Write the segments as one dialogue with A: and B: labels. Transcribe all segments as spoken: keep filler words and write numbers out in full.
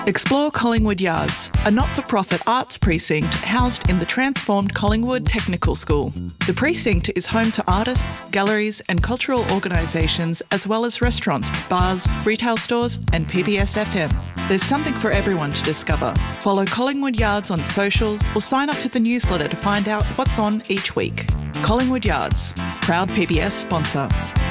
A: Explore Collingwood Yards, a not-for-profit arts precinct housed in the transformed Collingwood Technical School. The precinct is home to artists, galleries and cultural organisations, as well as restaurants, bars, retail stores and P B S F M. There's something for everyone to discover. Follow Collingwood Yards on socials or sign up to the newsletter to find out what's on each week. Collingwood Yards, proud P B S sponsor.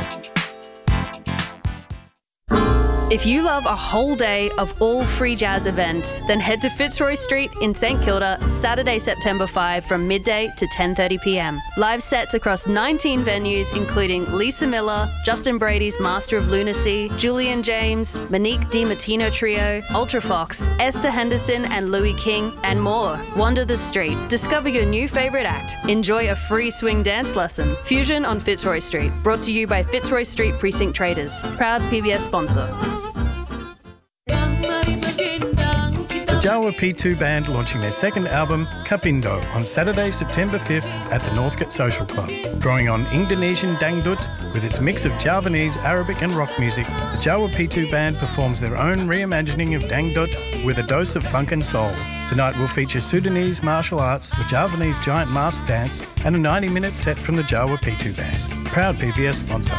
B: If you love a whole day of all free jazz events, then head to Fitzroy Street in St Kilda, Saturday, September fifth from midday to ten thirty p m. Live sets across nineteen venues including Lisa Miller, Justin Brady's Master of Lunacy, Julian James, Monique DiMartino Trio, Ultrafox, Esther Henderson and Louis King, and more. Wander the street, discover your new favourite act, enjoy a free swing dance lesson. Fusion on Fitzroy Street, brought to you by Fitzroy Street Precinct Traders, proud P B S sponsor.
C: The Jawa P two Band launching their second album, Kapindo, on Saturday, September fifth at the Northcote Social Club. Drawing on Indonesian dangdut with its mix of Javanese, Arabic and rock music, the Jawa P two Band performs their own reimagining of dangdut with a dose of funk and soul. The night will feature Sudanese martial arts, the Javanese giant mask dance and a ninety minute set from the Jawa P two Band. Proud P B S sponsor.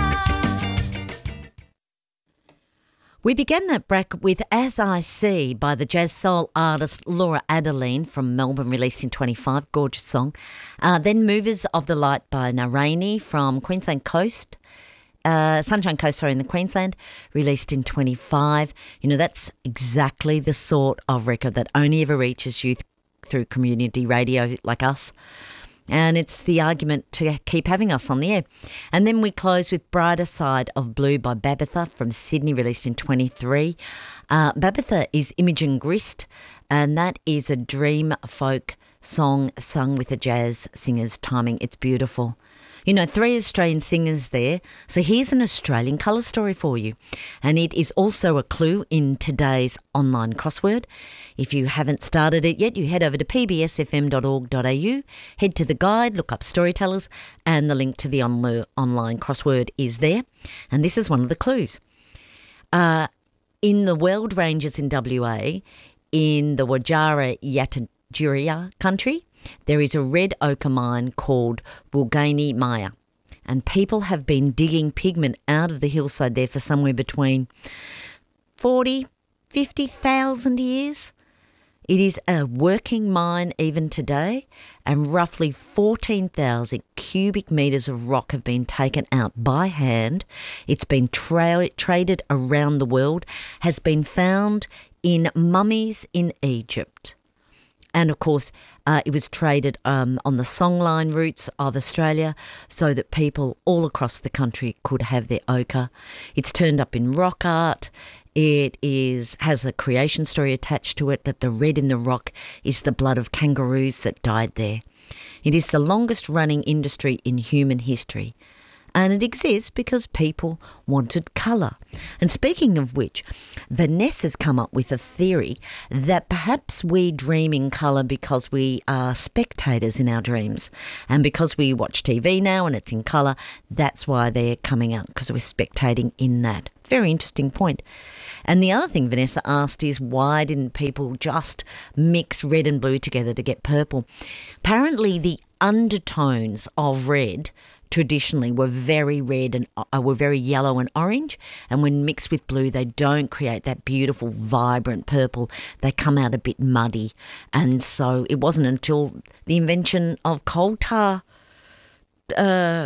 D: We began that bracket with As I See by the jazz soul artist Laura Adeline from Melbourne, released in twenty-five, gorgeous song. Uh, then Movers of the Light by Narani from Queensland Coast, uh, Sunshine Coast, sorry, in the Queensland, released in twenty-five. You know, that's exactly the sort of record that only ever reaches youth through community radio like us. And it's the argument to keep having us on the air. And then we close with Brighter Side of Blue by Babatha from Sydney, released in twenty-three. Uh, Babatha is Imogen Grist, and that is a dream folk song sung with a jazz singer's timing. It's beautiful. You know, three Australian singers there. So here's an Australian colour story for you. And it is also a clue in today's online crossword. If you haven't started it yet, you head over to p b s f m dot org dot a u, head to the guide, look up storytellers, and the link to the on- online crossword is there. And this is one of the clues. Uh, in the Weld Ranges in W A, in the Wajara Yatajuria country, there is a red ochre mine called Bulgani Maya, and people have been digging pigment out of the hillside there for somewhere between forty, fifty thousand years. It is a working mine even today, and roughly fourteen thousand cubic metres of rock have been taken out by hand. It's been tra- traded around the world, has been found in mummies in Egypt. And, of course, uh, it was traded um, on the songline routes of Australia so that people all across the country could have their ochre. It's turned up in rock art. It is has a creation story attached to it that the red in the rock is the blood of kangaroos that died there. It is the longest running industry in human history. And it exists because people wanted colour. And speaking of which, Vanessa's come up with a theory that perhaps we dream in colour because we are spectators in our dreams. And because we watch T V now and it's in colour, that's why they're coming out, because we're spectating in that. Very interesting point. And the other thing Vanessa asked is, why didn't people just mix red and blue together to get purple? Apparently the undertones of red traditionally were very red and uh, were very yellow and orange, and when mixed with blue they don't create that beautiful vibrant purple. They come out a bit muddy, and so it wasn't until the invention of coal tar uh,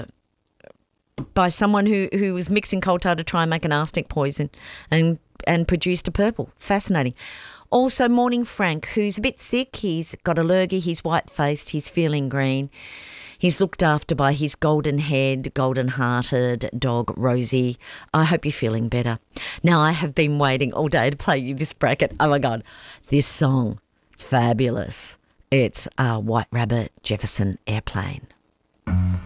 D: by someone who, who was mixing coal tar to try and make an arsenic poison and, and produced a purple. Fascinating. Also, Morning Frank, who's a bit sick. He's got a lurgy, he's white-faced, he's feeling green. He's looked after by his golden-haired, golden-hearted dog, Rosie. I hope you're feeling better. Now, I have been waiting all day to play you this bracket. Oh, my God. This song, it's fabulous. It's uh, White Rabbit, Jefferson Airplane.